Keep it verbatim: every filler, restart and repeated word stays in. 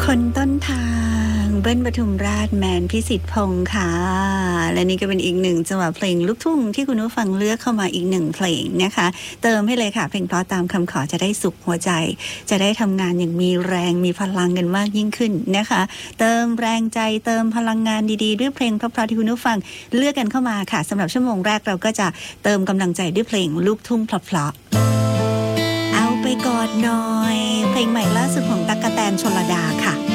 คนต้นทางเบิ้ลปทุมราชแมนพิสิทธิ์พงษ์ค่ะและนี่ก็เป็นอีกหนึ่งจังหวะเพลงลูกทุ่งที่คุณผู้ฟังเลือกเข้ามาอีกหนึ่งเพลงนะคะเติมให้เลยค่ะเพลงเพราะตามคำขอจะได้สุขหัวใจจะได้ทำงานอย่างมีแรงมีพลังกันมากยิ่งขึ้นนะคะเติมแรงใจเติมพลังงานดีๆด้วยเพลงเพราะๆที่คุณผู้ฟังเลือกกันเข้ามาค่ะสำหรับชั่วโมงแรกเราก็จะเติมกำลังใจด้วยเพลงลูกทุ่งเพราะๆเอาไปกอดหน่อยเพลงใหม่ล่าสุดของตั๊กกะแตนชลดาค่ะ